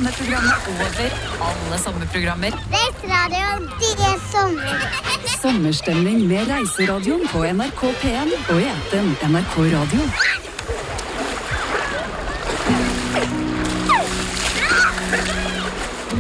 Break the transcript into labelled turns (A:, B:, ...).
A: sommerprogrammet over alle sommerprogrammer.
B: Reiseradioen, det er sommer.
A: Sommerstemning med Reiseradioen på NRK P1 og i appen NRK Radio.